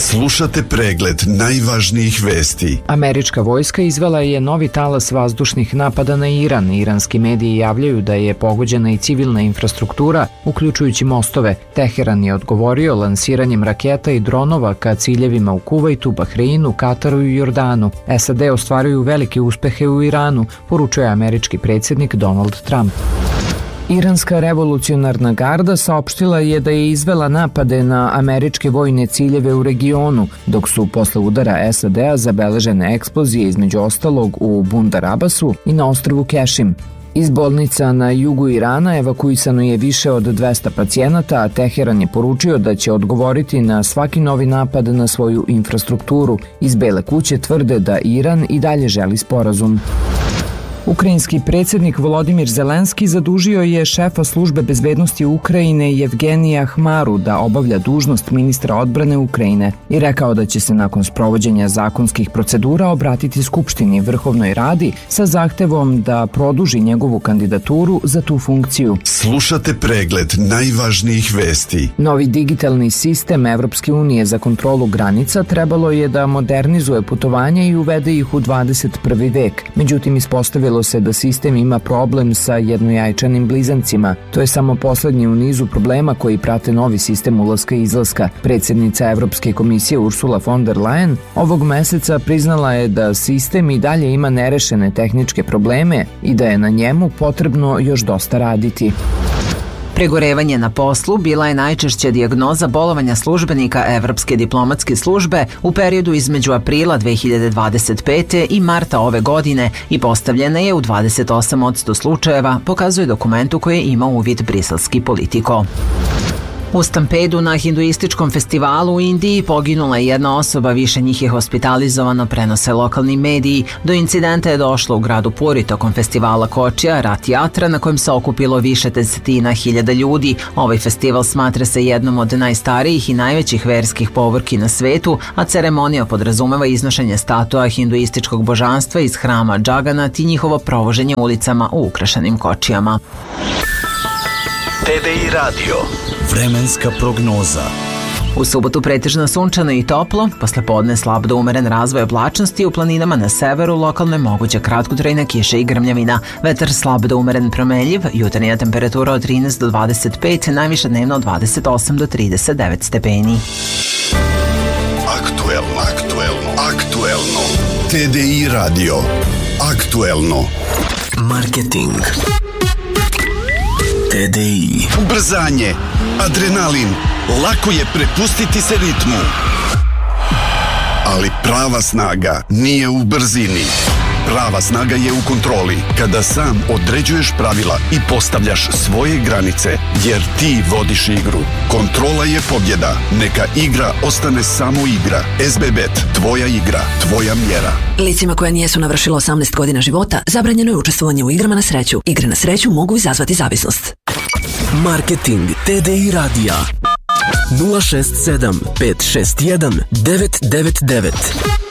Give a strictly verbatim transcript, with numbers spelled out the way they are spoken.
Slušate pregled najvažnijih vesti. Američka vojska izvela je novi talas vazdušnih napada na Iran. Iranski mediji javljaju da je pogođena i civilna infrastruktura, uključujući mostove. Teheran je odgovorio lansiranjem raketa i dronova ka ciljevima u Kuvajtu, Bahreinu, Kataru i Jordanu. S A D ostvaruju velike uspehe u Iranu, poručuje američki predsjednik Donald Trump. Iranska revolucionarna garda saopštila je da je izvela napade na američke vojne ciljeve u regionu, dok su posle udara S A D-a zabeležene eksplozije između ostalog u Bundar Abbasu i na ostrvu Kešim. Iz bolnica na jugu Irana evakuisano je više od dvesta pacijenata, a Teheran je poručio da će odgovoriti na svaki novi napad na svoju infrastrukturu. Iz Bele kuće tvrde da Iran i dalje želi sporazum. Ukrajinski predsjednik Volodimir Zelenski zadužio je šefa službe bezbednosti Ukrajine Jevgenija Hmaru da obavlja dužnost ministra odbrane Ukrajine i rekao da će se nakon sprovođenja zakonskih procedura obratiti Skupštini Vrhovnoj Radi sa zahtevom da produži njegovu kandidaturu za tu funkciju. Slušate pregled najvažnijih vesti. Novi digitalni sistem Evropske unije za kontrolu granica trebalo je da modernizuje putovanja i uvede ih u dvadeset prvi vek. Međutim, ispostavilo se da sistem ima problem sa jednojajčanim blizancima. To je samo poslednji u nizu problema koji prate novi sistem ulaska i izlaska. Predsjednica Evropske komisije Ursula von der Leyen ovog meseca priznala je da sistem i dalje ima nerešene tehničke probleme i da je na njemu potrebno još dosta raditi. Pregorevanje na poslu bila je najčešća dijagnoza bolovanja službenika Evropske diplomatske službe u periodu između aprila dve hiljade dvadeset pete. i marta ove godine i postavljena je u dvadeset osam posto slučajeva, pokazuje dokumentu koji ima uvid briselski Politico. U stampedu na hinduističkom festivalu u Indiji poginula je jedna osoba, više njih je hospitalizovano, prenose lokalni mediji. Do incidenta je došlo u gradu Puri tokom festivala Kočija, Rat Jatra, na kojem se okupilo više desetina hiljada ljudi. Ovaj festival smatra se jednom od najstarijih i najvećih verskih povorki na svetu, a ceremonija podrazumeva iznošenje statua hinduističkog božanstva iz hrama Džaganat i njihovo provoženje ulicama u ukrašenim kočijama. T D I radio. Vremenska prognoza. U subotu pretežno sunčano i toplo, posle podne slab do umeren razvoj oblačnosti, u planinama na severu lokalno je moguća kratkotrajna kiša i grmljavina. Vetar slab do umeren promenljiv, jutarnja temperatura od trinaest do dvadeset pet, najviša dnevno od dvadeset osam do trideset devet stepeni. Aktuelno, aktuelno, aktuelno. T D I radio. Aktuelno. Marketing. T D I. Ubrzanje, adrenalin, lako je prepustiti se ritmu. Ali prava snaga nije u brzini. Prava snaga je u kontroli, kada sam određuješ pravila i postavljaš svoje granice, jer ti vodiš igru. Kontrola je pobjeda. Neka igra ostane samo igra. S B Bet, tvoja igra, tvoja mjera. Licima koja nijesu navršila osamnaest godina života, zabranjeno je učestvovanje u igrama na sreću. Igre na sreću mogu izazvati zavisnost. Marketing T D I radija nula šest sedam pet šest jedan devet devet devet.